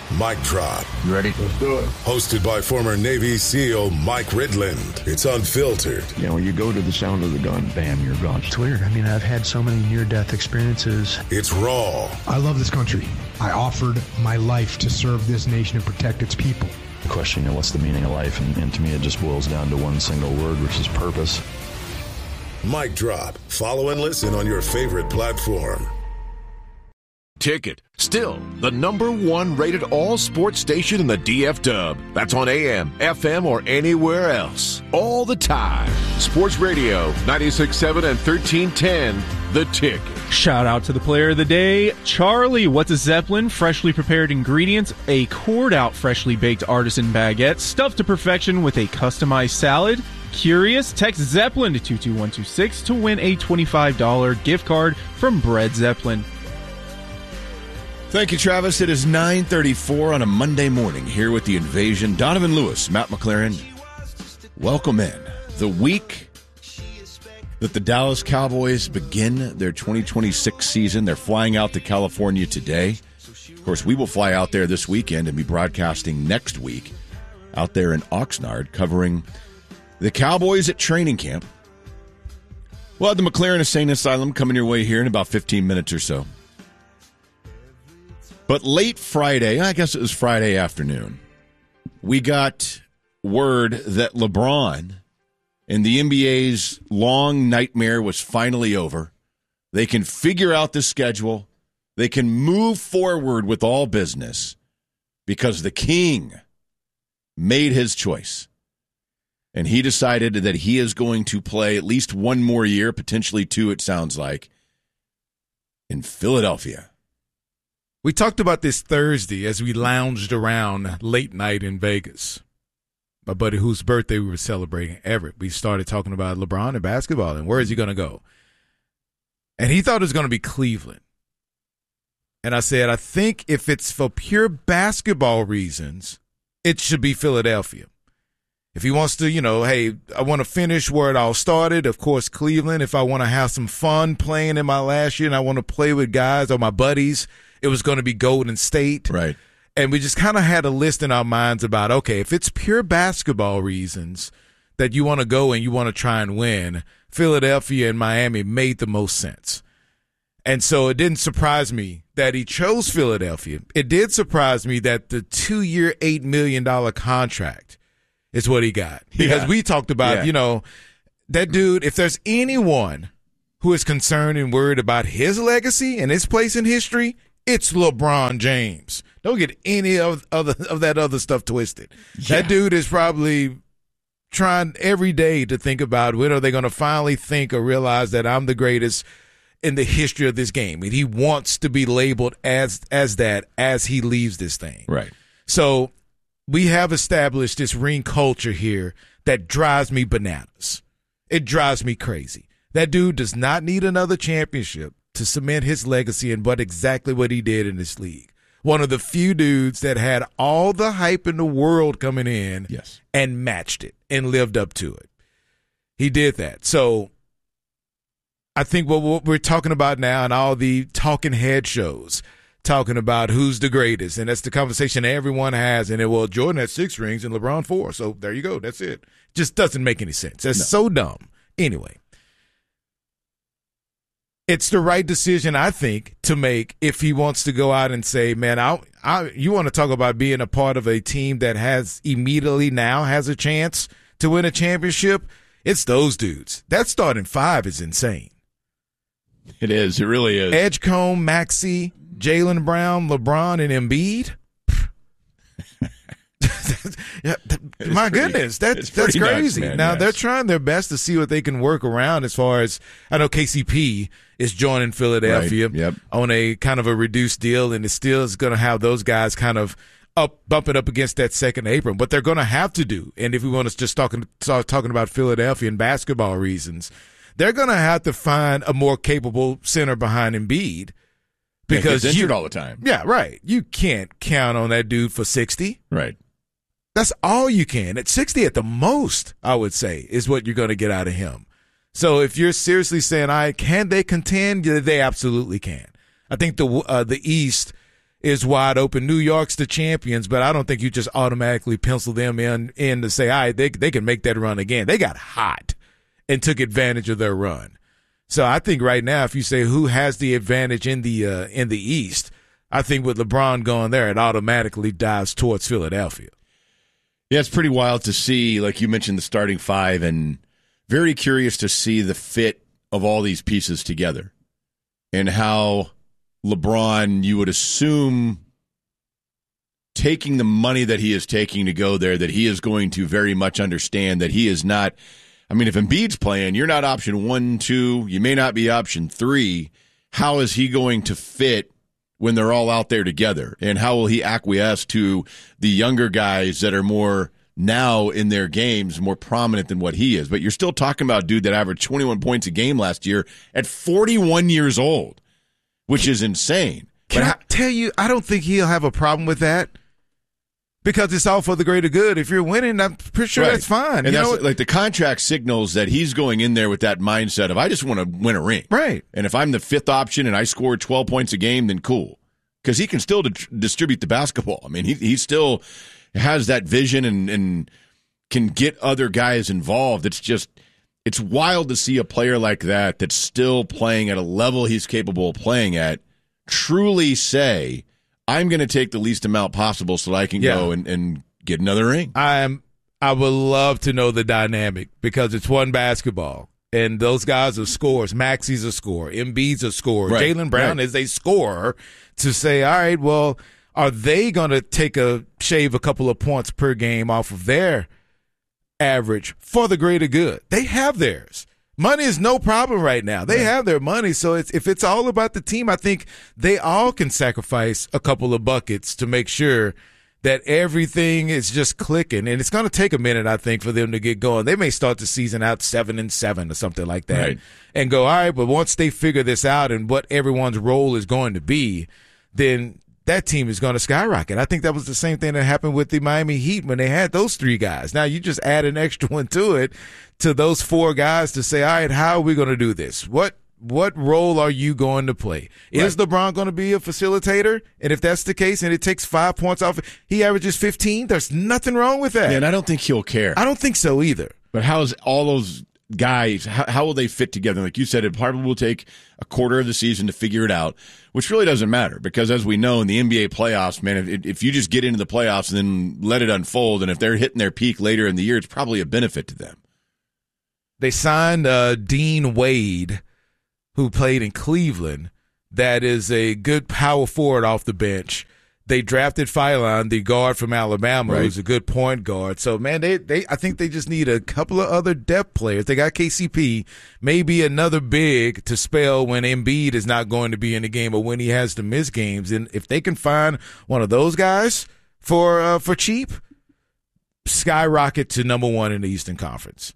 Mic Drop. You ready? Let's do it. Hosted by former Navy SEAL Mike Ridland. It's unfiltered. You know, when you go to the sound of the gun, bam, you're gone. It's weird. I mean, I've had so many near-death experiences. It's raw. I love this country. I offered my life to serve this nation and protect its people. The question, what's the meaning of life? And to me, it just boils down to one single word, which is purpose. Mic Drop. Follow and listen on your favorite platform. Ticket, still the #1 rated all sports station in the DF Dub. That's on AM, FM, or anywhere else. All the time. Sports Radio, 96.7 and 1310, The Ticket. Shout out to the player of the day, Charlie. What's a Zeppelin? Freshly prepared ingredients, a cored-out freshly baked artisan baguette, stuffed to perfection with a customized salad. Curious? Text Zeppelin to 22126 to win a $25 gift card from Bread Zeppelin. Thank you, Travis. It is 9:34 on a Monday morning here with The Invasion. Donovan Lewis, Matt McLaren, welcome in. The week that the Dallas Cowboys begin their 2026 season. They're flying out to California today. Of course, we will fly out there this weekend and be broadcasting next week out there in Oxnard covering the Cowboys at training camp. We'll have the McLaren Insane Asylum coming your way here in about 15 minutes or so. But late Friday, I guess it was Friday afternoon, we got word that LeBron and the NBA's long nightmare was finally over. They can figure out the schedule. They can move forward with all business because the king made his choice. And he decided that he is going to play at least one more year, potentially two, it sounds like, in Philadelphia. We talked about this Thursday as we lounged around late night in Vegas. My buddy whose birthday we were celebrating, Everett, we started talking about LeBron and basketball and where is he going to go? And he thought it was going to be Cleveland. And I said, I think if it's for pure basketball reasons, it should be Philadelphia. If he wants to, hey, I want to finish where it all started, of course, Cleveland. If I want to have some fun playing in my last year and I want to play with guys or my buddies, it was going to be Golden State. Right. And we just kind of had a list in our minds about, okay, if it's pure basketball reasons that you want to go and you want to try and win, Philadelphia and Miami made the most sense. And so it didn't surprise me that he chose Philadelphia. It did surprise me that the 2-year, $8 million contract is what he got. Because we talked about, that dude, if there's anyone who is concerned and worried about his legacy and his place in history, it's LeBron James. Don't get any of that other stuff twisted. Yeah. That dude is probably trying every day to think about when are they going to finally think or realize that I'm the greatest in the history of this game. And he wants to be labeled as that as he leaves this thing. Right. So we have established this ring culture here that drives me bananas. It drives me crazy. That dude does not need another championship to cement his legacy and exactly what he did in this league. One of the few dudes that had all the hype in the world coming in and matched it and lived up to it. He did that. So I think what we're talking about now and all the talking head shows, talking about who's the greatest, and that's the conversation everyone has. And well, Jordan had 6 rings and LeBron 4, so there you go. That's it. Just doesn't make any sense. That's so dumb. Anyway. It's the right decision, I think, to make if he wants to go out and say, man, you want to talk about being a part of a team that has immediately now has a chance to win a championship. It's those dudes. That starting 5 is insane. It is. It really is. Edgecombe, Maxey, Jaylen Brown, LeBron, and Embiid. My goodness, that's crazy. Nuts, now they're trying their best to see what they can work around as far as I know KCP is joining Philadelphia on a kind of a reduced deal, and it still is going to have those guys kind of bumping up against that second apron. What they're going to have to do, and if we want to just start talking about Philadelphia and basketball reasons, they're going to have to find a more capable center behind Embiid. Because he's injured all the time. Yeah, right. You can't count on that dude for 60. Right. That's all you can. At 60 at the most, I would say, is what you're going to get out of him. So if you're seriously saying, can they contend? They absolutely can. I think the East is wide open. New York's the champions, but I don't think you just automatically pencil them in to say, all right, they can make that run again. They got hot and took advantage of their run. So I think right now, if you say who has the advantage in the East, I think with LeBron going there, it automatically dives towards Philadelphia. Yeah, it's pretty wild to see, like you mentioned, the starting five, and very curious to see the fit of all these pieces together and how LeBron, you would assume, taking the money that he is taking to go there, that he is going to very much understand that he is not. I mean, if Embiid's playing, you're not option 1, 2, you may not be option 3. How is he going to fit when they're all out there together? And how will he acquiesce to the younger guys that are more now in their games, more prominent than what he is? But you're still talking about a dude that averaged 21 points a game last year at 41 years old. Which is insane. Can I tell you, I don't think he'll have a problem with that because it's all for the greater good. If you're winning, I'm pretty sure that's fine. And that's like the contract signals that he's going in there with that mindset of, I just want to win a ring. Right. And if I'm the fifth option and I score 12 points a game, then cool. Because he can still distribute the basketball. I mean, he still has that vision and can get other guys involved. It's wild to see a player like that that's still playing at a level he's capable of playing at truly say, I'm going to take the least amount possible so that I can go and get another ring. I would love to know the dynamic because it's one basketball, and those guys are scorers. Maxi's a scorer. Embiid's a scorer. Right. Jaylen Brown is a scorer to say, all right, well, are they going to shave a couple of points per game off of their average for the greater good? They have theirs. Money is no problem right now. They have their money. So if it's all about the team, I think they all can sacrifice a couple of buckets to make sure that everything is just clicking. And it's going to take a minute, I think, for them to get going. They may start the season out 7-7 or something like that and go, all right, but once they figure this out and what everyone's role is going to be, then that team is going to skyrocket. I think that was the same thing that happened with the Miami Heat when they had those three guys. Now you just add an extra one to it, to those four guys to say, all right, how are we going to do this? What role are you going to play? Is LeBron going to be a facilitator? And if that's the case and it takes 5 points off, he averages 15, there's nothing wrong with that. Yeah, and I don't think he'll care. I don't think so either. But how's all those guys, how will they fit together? Like you said, it probably will take a quarter of the season to figure it out, which really doesn't matter because as we know in the NBA playoffs, man, if you just get into the playoffs and then let it unfold, and if they're hitting their peak later in the year, it's probably a benefit to them. They signed Dean Wade, who played in Cleveland, that is a good power forward off the bench. They drafted Philon, the guard from Alabama, who's a good point guard. So, man, I think they just need a couple of other depth players. They got KCP, maybe another big to spell when Embiid is not going to be in the game or when he has to miss games. And if they can find one of those guys for cheap, skyrocket to number one in the Eastern Conference.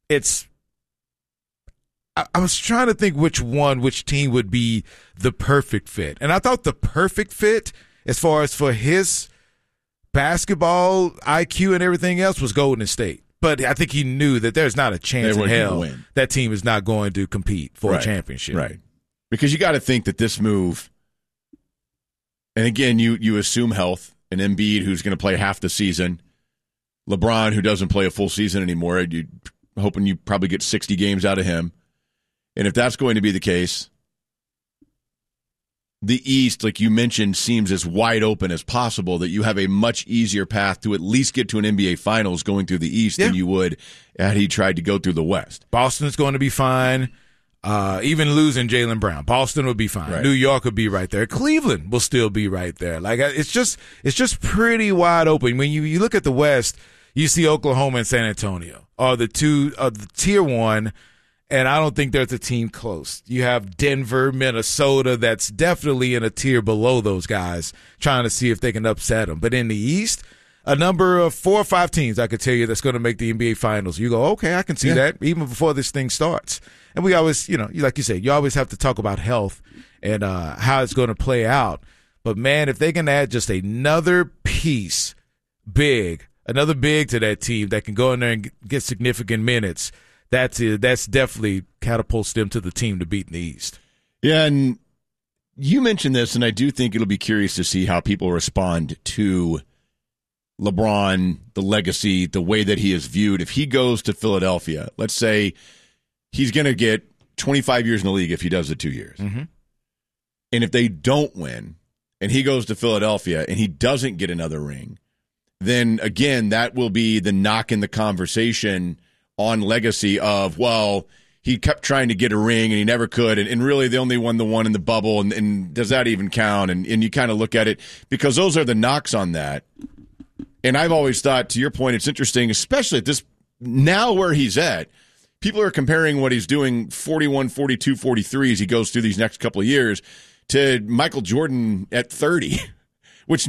I was trying to think which team would be the perfect fit. And I thought the perfect fit as far as for his basketball IQ and everything else was Golden State. But I think he knew that there's not a chance in hell that team is not going to compete for a championship. Right. Because you got to think that this move, and again, you assume health, and Embiid, who's going to play half the season, LeBron, who doesn't play a full season anymore, you're hoping you probably get 60 games out of him. And if that's going to be the case, the East, like you mentioned, seems as wide open as possible, that you have a much easier path to at least get to an NBA Finals going through the East than you would had he tried to go through the West. Boston's going to be fine. Even losing Jaylen Brown, Boston will be fine. Right. New York will be right there. Cleveland will still be right there. Like it's just pretty wide open. When you look at the West, you see Oklahoma and San Antonio are the two of the tier one. And I don't think there's a team close. You have Denver, Minnesota, that's definitely in a tier below those guys, trying to see if they can upset them. But in the East, a number of 4 or 5 teams I could tell you that's going to make the NBA Finals. You go, okay, I can see that even before this thing starts. And we always, like you said, you always have to talk about health and how it's going to play out. But, man, if they can add just another piece, another big to that team that can go in there and get significant minutes, that's definitely catapults them to the team to beat in the East. Yeah, and You mentioned this, and I do think it'll be curious to see how people respond to LeBron, the legacy, the way that he is viewed. If he goes to Philadelphia, let's say he's going to get 25 years in the league if he does the 2 years. Mm-hmm. And if they don't win, and he goes to Philadelphia and he doesn't get another ring, then again, that will be the knock in the conversation on legacy of, well, he kept trying to get a ring and he never could, and really they only won the one in the bubble, and does that even count? And you kind of look at it, because those are the knocks on that. And I've always thought, to your point, it's interesting, especially at this, now where he's at, people are comparing what he's doing 41, 42, 43 as he goes through these next couple of years to Michael Jordan at 30, which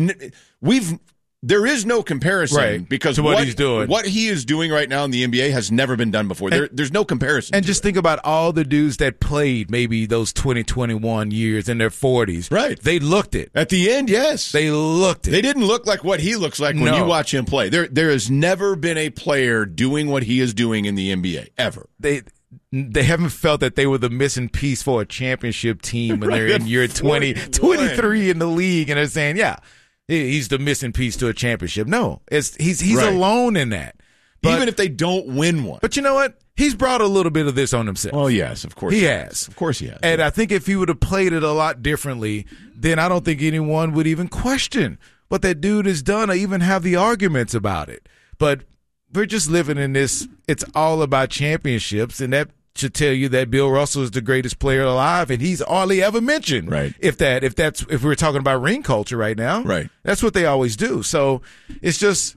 there is no comparison, right, because to what he's doing. What he is doing right now in the NBA has never been done before. There's no comparison. And just think about all the dudes that played maybe those 21 years in their 40s. Right. They looked it. At the end, yes. They looked it. They didn't look like what he looks like when you watch him play. There has never been a player doing what he is doing in the NBA, ever. They haven't felt that they were the missing piece for a championship team when they're in year 23 in the league, and they're saying, yeah, he's the missing piece to a championship. No, he's right. Alone in that. But, even if they don't win one. But you know what? He's brought a little bit of this on himself. Oh, yes, of course he has. Of course he has. And I think if he would have played it a lot differently, then I don't think anyone would even question what that dude has done or even have the arguments about it. But we're just living in this, it's all about championships, and that should tell you that Bill Russell is the greatest player alive, and he's hardly ever mentioned. Right. If we're talking about ring culture right now, right. That's what they always do. So it's just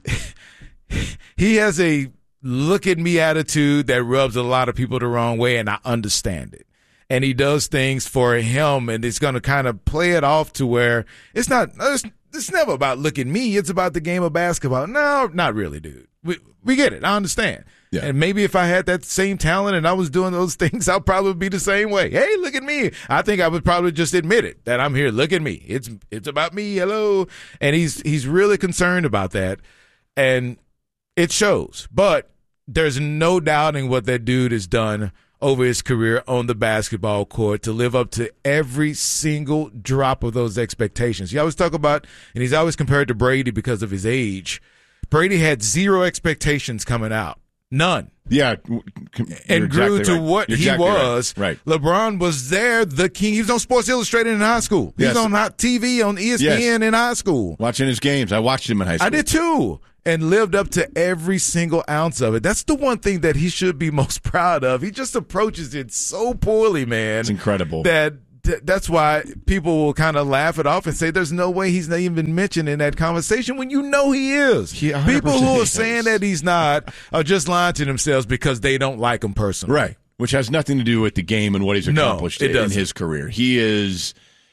he has a look at me attitude that rubs a lot of people the wrong way, and I understand it. And he does things for him, and it's going to kind of play it off to where it's never about look at me. It's about the game of basketball. No, not really, dude. We get it. I understand. Yeah. And maybe if I had that same talent and I was doing those things, I'll probably be the same way. Hey, look at me. I think I would probably just admit it, that I'm here. Look at me. It's about me. Hello. And he's really concerned about that. And it shows. But there's no doubting what that dude has done over his career on the basketball court to live up to every single drop of those expectations. You always talk about, and he's always compared to Brady because of his age. Brady had zero expectations coming out. None. Yeah. And grew to what he was. Right. LeBron was there, the king. He was on Sports Illustrated in high school. He was on TV on ESPN in high school. Watching his games. I watched him in high school. I did too. And lived up to every single ounce of it. That's the one thing that he should be most proud of. He just approaches it so poorly, man. It's incredible. That's why people will kind of laugh it off and say there's no way he's not even mentioned in that conversation when you know he is. People who are saying that he's not are just lying to themselves because they don't like him personally. Right. Which has nothing to do with the game and what he's accomplished in his career. He is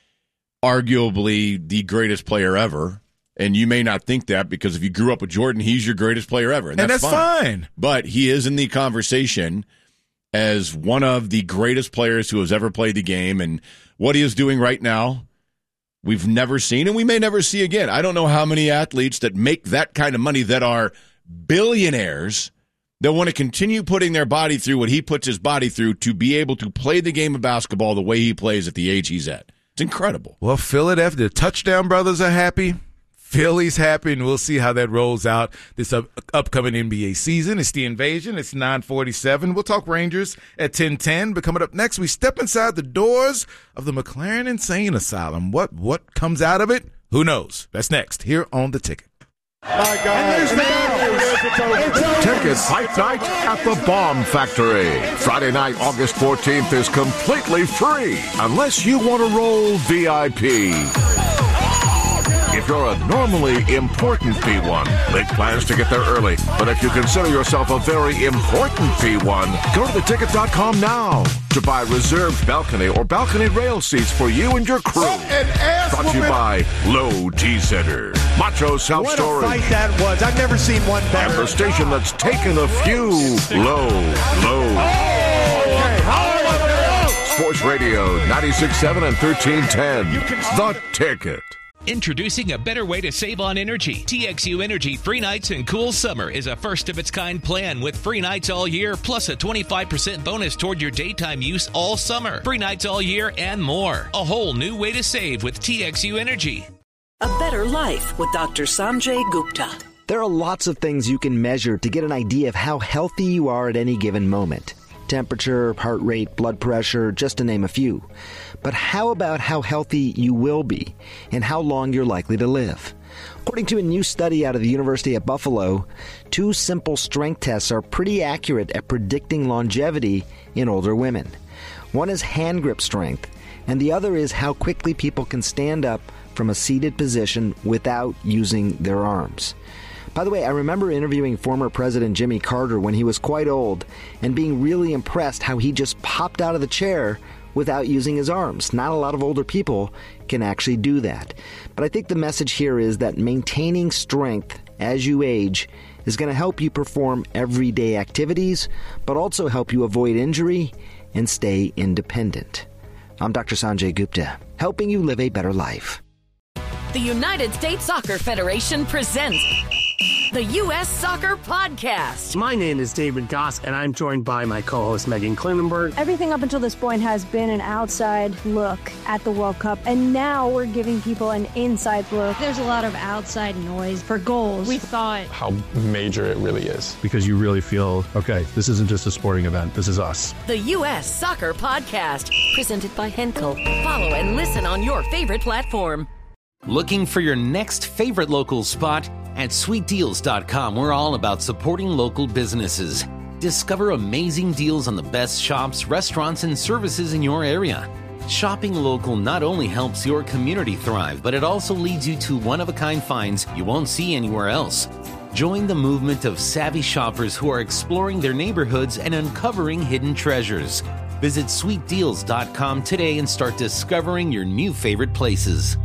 arguably the greatest player ever. And you may not think that because if you grew up with Jordan, he's your greatest player ever. And that's fine. But he is in the conversation as one of the greatest players who has ever played the game. And what he is doing right now, we've never seen and we may never see again. I don't know how many athletes that make that kind of money that are billionaires that want to continue putting their body through what he puts his body through to be able to play the game of basketball the way he plays at the age he's at. It's incredible. Well, Philadelphia, the Touchdown brothers are happy. Philly's happy, and we'll see how that rolls out this upcoming NBA season. It's The Invasion. It's 9:47. We'll talk Rangers at 10:10. But coming up next, we step inside the doors of the McLaren Insane Asylum. What comes out of it? Who knows? That's next here on The Ticket. My God. Ticket Fight Night at the Bomb Factory. Friday night, August 14th is completely free unless you want to roll VIP. If you're a normally important P1, make plans to get there early. But if you consider yourself a very important P1, go to theticket.com now to buy reserved balcony or balcony rail seats for you and your crew. Brought to you by Low T Center, Macho South Storage. What a fight that was. I've never seen one better. And the station that's taken a few low. Sports Radio 96.7 and 1310. The Ticket. Introducing a better way to save on energy. TXU Energy Free Nights and Cool Summer is a first-of-its-kind plan with free nights all year, plus a 25% bonus toward your daytime use all summer. Free nights all year and more. A whole new way to save with TXU Energy. A Better Life with Dr. Sanjay Gupta. There are lots of things you can measure to get an idea of how healthy you are at any given moment. Temperature, heart rate, blood pressure, just to name a few. But how about how healthy you will be and how long you're likely to live? According to a new study out of the University of Buffalo, 2 simple strength tests are pretty accurate at predicting longevity in older women. One is hand grip strength, and the other is how quickly people can stand up from a seated position without using their arms. By the way, I remember interviewing former President Jimmy Carter when he was quite old and being really impressed how he just popped out of the chair without using his arms. Not a lot of older people can actually do that. But I think the message here is that maintaining strength as you age is going to help you perform everyday activities, but also help you avoid injury and stay independent. I'm Dr. Sanjay Gupta, helping you live a better life. The United States Soccer Federation presents the U.S. Soccer Podcast. My name is David Goss, and I'm joined by my co-host Megan Klinenberg. Everything up until this point has been an outside look at the World Cup, and now we're giving people an inside look. There's a lot of outside noise for goals. We thought how major it really is. Because you really feel, okay, this isn't just a sporting event, this is us. The U.S. Soccer Podcast, presented by Henkel. Follow and listen on your favorite platform. Looking for your next favorite local spot? At sweetdeals.com, we're all about supporting local businesses. Discover amazing deals on the best shops, restaurants, and services in your area. Shopping local not only helps your community thrive, but it also leads you to one-of-a-kind finds you won't see anywhere else. Join the movement of savvy shoppers who are exploring their neighborhoods and uncovering hidden treasures. Visit sweetdeals.com today and start discovering your new favorite places.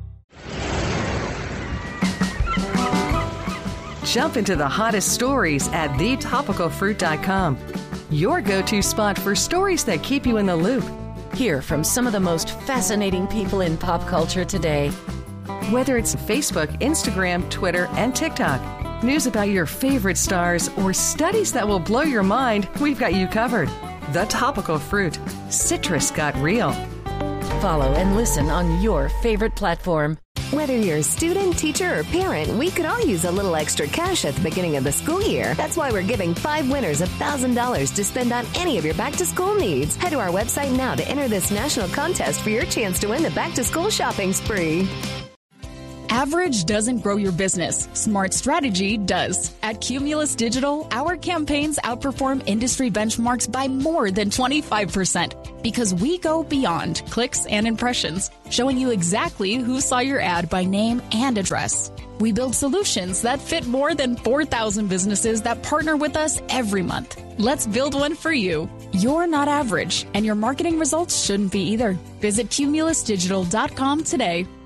Jump into the hottest stories at thetopicalfruit.com. Your go-to spot for stories that keep you in the loop. Hear from some of the most fascinating people in pop culture today. Whether it's Facebook, Instagram, Twitter, and TikTok, news about your favorite stars, or studies that will blow your mind, we've got you covered. The Topical Fruit. Citrus got real. Follow and listen on your favorite platform. Whether you're a student, teacher, or parent, we could all use a little extra cash at the beginning of the school year. That's why we're giving 5 winners $1,000 to spend on any of your back-to-school needs. Head to our website now to enter this national contest for your chance to win the back-to-school shopping spree. Average doesn't grow your business. Smart strategy does. At Cumulus Digital, our campaigns outperform industry benchmarks by more than 25% because we go beyond clicks and impressions, showing you exactly who saw your ad by name and address. We build solutions that fit more than 4,000 businesses that partner with us every month. Let's build one for you. You're not average, and your marketing results shouldn't be either. Visit cumulusdigital.com today.